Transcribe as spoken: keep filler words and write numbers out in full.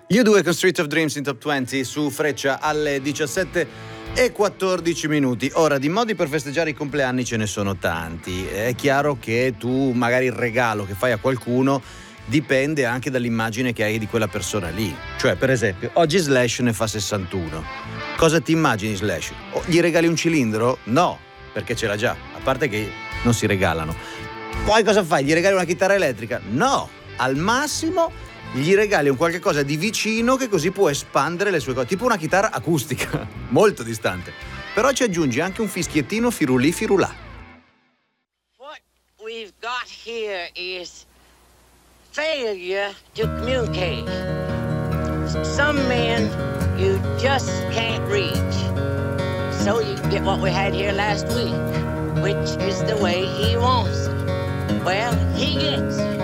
U due con Street of Dreams in Top venti su Freccia alle diciassette e quattordici minuti. Ora, di modi per festeggiare i compleanni ce ne sono tanti. È chiaro che tu magari il regalo che fai a qualcuno dipende anche dall'immagine che hai di quella persona lì. Cioè, per esempio, oggi Slash ne fa sessantuno. Cosa ti immagini Slash? O gli regali un cilindro? No, perché ce l'ha già. A parte che non si regalano. Poi cosa fai? Gli regali una chitarra elettrica? No, al massimo gli regali un qualche cosa di vicino che così può espandere le sue cose, tipo una chitarra acustica, molto distante. Però ci aggiungi anche un fischiettino firulì firulà. What we've got here is failure to communicate. Some men you just can't reach. So you get what we had here last week, which is the way he wants it. Well, he gets it.